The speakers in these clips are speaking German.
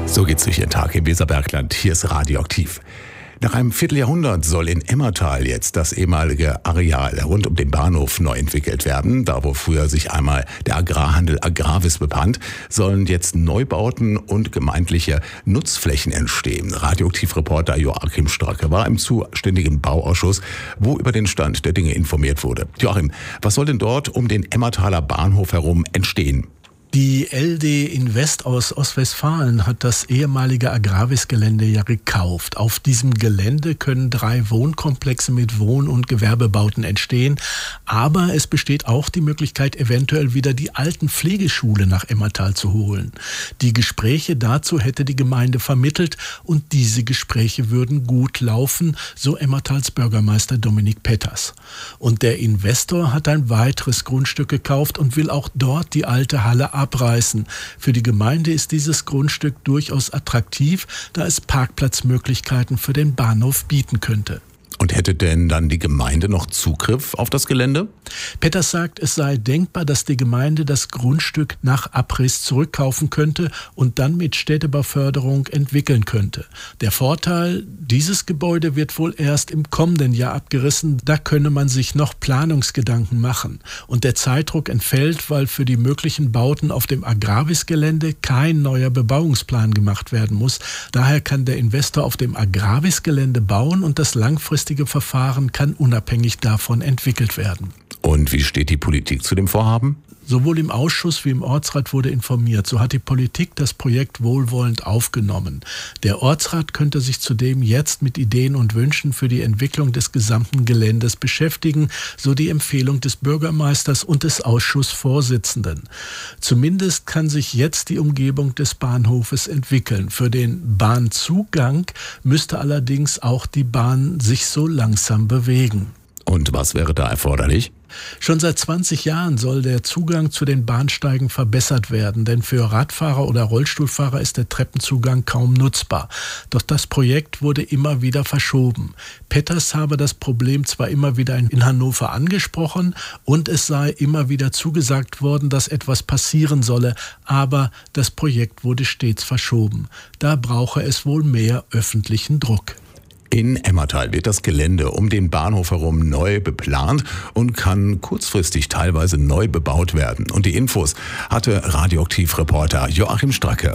So geht's durch den Tag im Weserbergland. Hier ist Radioaktiv. Nach einem Vierteljahrhundert soll in Emmertal jetzt das ehemalige Areal rund um den Bahnhof neu entwickelt werden. Da, wo früher sich einmal der Agrarhandel Agravis befand, sollen jetzt Neubauten und gemeindliche Nutzflächen entstehen. Radioaktivreporter Joachim Stracke war im zuständigen Bauausschuss, wo über den Stand der Dinge informiert wurde. Joachim, was soll denn dort um den Emmertaler Bahnhof herum entstehen? Die LD Invest aus Ostwestfalen hat das ehemalige Agravis-Gelände ja gekauft. Auf diesem Gelände können 3 Wohnkomplexe mit Wohn- und Gewerbebauten entstehen. Aber es besteht auch die Möglichkeit, eventuell wieder die alten Pflegeschule nach Emmertal zu holen. Die Gespräche dazu hätte die Gemeinde vermittelt und diese Gespräche würden gut laufen, so Emmertals Bürgermeister Dominik Petters. Und der Investor hat ein weiteres Grundstück gekauft und will auch dort die alte Halle abreißen. Für die Gemeinde ist dieses Grundstück durchaus attraktiv, da es Parkplatzmöglichkeiten für den Bahnhof bieten könnte. Und hätte denn dann die Gemeinde noch Zugriff auf das Gelände? Petters sagt, es sei denkbar, dass die Gemeinde das Grundstück nach Abriss zurückkaufen könnte und dann mit Städtebauförderung entwickeln könnte. Der Vorteil, dieses Gebäude wird wohl erst im kommenden Jahr abgerissen. Da könne man sich noch Planungsgedanken machen. Und der Zeitdruck entfällt, weil für die möglichen Bauten auf dem Agravis-Gelände kein neuer Bebauungsplan gemacht werden muss. Daher kann der Investor auf dem Agravis-Gelände bauen und das langfristige Verfahren kann unabhängig davon entwickelt werden. Und wie steht die Politik zu dem Vorhaben? Sowohl im Ausschuss wie im Ortsrat wurde informiert. So hat die Politik das Projekt wohlwollend aufgenommen. Der Ortsrat könnte sich zudem jetzt mit Ideen und Wünschen für die Entwicklung des gesamten Geländes beschäftigen, so die Empfehlung des Bürgermeisters und des Ausschussvorsitzenden. Zumindest kann sich jetzt die Umgebung des Bahnhofes entwickeln. Für den Bahnzugang müsste allerdings auch die Bahn sich so langsam bewegen. Und was wäre da erforderlich? Schon seit 20 Jahren soll der Zugang zu den Bahnsteigen verbessert werden, denn für Radfahrer oder Rollstuhlfahrer ist der Treppenzugang kaum nutzbar. Doch das Projekt wurde immer wieder verschoben. Petters habe das Problem zwar immer wieder in Hannover angesprochen und es sei immer wieder zugesagt worden, dass etwas passieren solle, aber das Projekt wurde stets verschoben. Da brauche es wohl mehr öffentlichen Druck. In Emmertal wird das Gelände um den Bahnhof herum neu beplant und kann kurzfristig teilweise neu bebaut werden. Und die Infos hatte Radioaktiv-Reporter Joachim Stracke.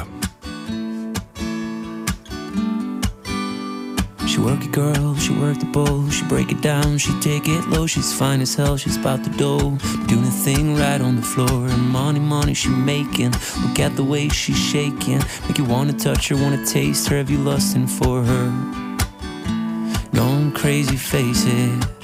She work it, girl, she work the bowl, she break it down, she take it low, she's fine as hell, she's about the dough, doing a thing right on the floor, and money she making, look at the way she's shaking, make you wanna touch her, wanna taste her, have you lusting for her? Going crazy, face it.